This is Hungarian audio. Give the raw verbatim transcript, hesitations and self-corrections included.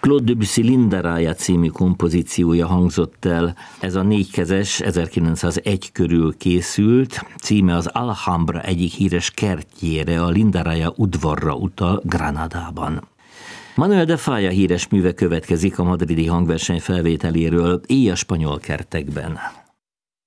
Claude Debussy Linda Raya című kompozíciója hangzott el. Ez a négykezes ezerkilencszázegy körül készült, címe az Alhambra egyik híres kertjére, a Linda Raya udvarra utal Granadában. Manuel de Falla híres műve következik a madridi hangverseny felvételéről, Éj a spanyol kertekben.